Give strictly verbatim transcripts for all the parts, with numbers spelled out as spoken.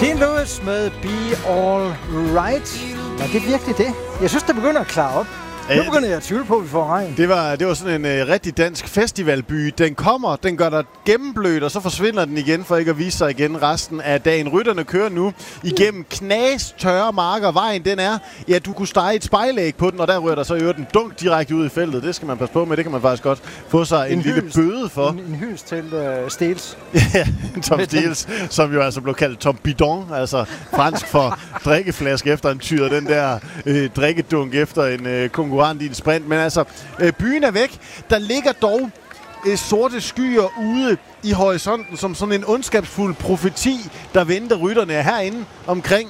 Dean Lewis med Be All Right. Ja, det er virkelig det. Jeg synes, det begynder at klare op. Nu begynder jeg at tvivle på, at vi får regn. Det var, det var sådan en uh, rigtig dansk festivalby. Den kommer, den gør dig gennemblødt, og så forsvinder den igen, for ikke at vise sig igen resten af dagen. Rytterne kører nu igennem knas tørre marker. Vejen, den er, ja, du kunne stege et spejlæg på den, og der ryger der så øvrigt en dunk direkte ud i feltet. Det skal man passe på med. Det kan man faktisk godt få sig en, en lille hyldest, bøde for. En, en hyldest til uh, Steels. Ja, Tom Steels, som jo altså blev kaldt Tom Bidon, altså fransk for drikkeflaske efter en tyr. Den der øh, drikkedunk efter en øh, konkurrent i en sprint. Men altså, øh, byen er væk. Der ligger dog øh, sorte skyer ude i horisonten, som sådan en ondskabsfuld profeti, der venter rytterne herinde omkring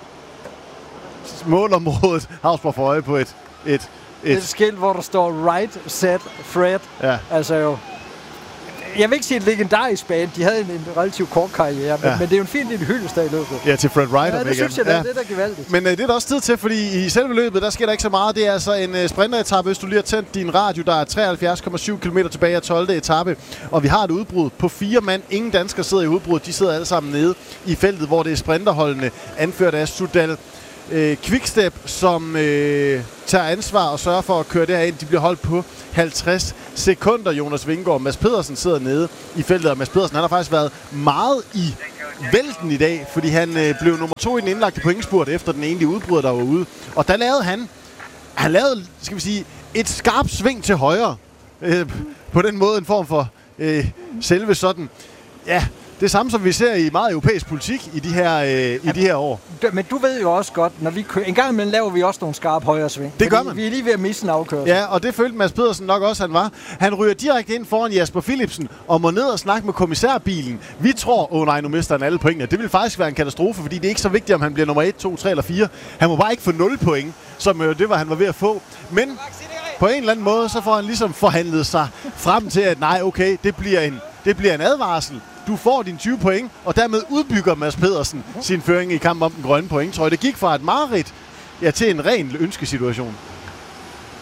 målområdet. Havsborg for øje på et... Et, et, et skilt, hvor der står Right, Set, Fred. Ja. Altså jo... Jeg vil ikke sige et legendarisk band. De havde en, en relativt kort karriere, men, ja. men det er jo en fin lille hyldest der i løbet. Ja, til Fred Wright. Ja, det synes jeg, det, ja. det er der gevaldigt. Men uh, det er der også tid til, fordi i selve løbet, der sker der ikke så meget. Det er altså en uh, sprinteretappe, hvis du lige har tændt din radio. Der er treoghalvfjerds komma syv kilometer tilbage af tolvte etape, og vi har et udbrud på fire mand. Ingen danskere sidder i udbruddet. De sidder alle sammen nede i feltet, hvor det er sprinterholdene, anført af Sudal øh, Quickstep, som øh, tager ansvar og sørger for at køre derind. De bliver holdt på halvtreds sekunder. Jonas Vingegaard og Mads Pedersen sidder nede i feltet, og Mads Pedersen han har faktisk været meget i vælten i dag, fordi han øh, blev nummer to i den indlagte pointspurt efter den egentlige udbryder, der var ude. Og der lavede han, han lavede, skal vi sige, et skarpt sving til højre. Øh, på den måde en form for øh, selve sådan, ja, det samme, som vi ser i meget europæisk politik i de her, øh, i de her år. Men du ved jo også godt, når vi kører, en gang imellem laver vi også nogle skarpe højre sving. Det gør man. Vi er lige ved at misse en afkørsel. Ja, og det følte Mads Pedersen nok også, han var. Han ryger direkte ind foran Jasper Philipsen og må ned og snakke med kommissærbilen. Vi tror, åh oh nej, nu mister han alle pointene. Det vil faktisk være en katastrofe, fordi det er ikke så vigtigt, om han bliver nummer et, to, tre eller fire. Han må bare ikke få nul point, som øh, det var, han var ved at få. Men på en eller anden måde, så får han ligesom forhandlet sig frem til, at nej, okay, det bliver en, det bliver en advarsel. Du får dine tyve point, og dermed udbygger Mads Pedersen sin føring i kampen om den grønne pointtrøje. Det gik fra et mareridt ja, til en ren ønskesituation.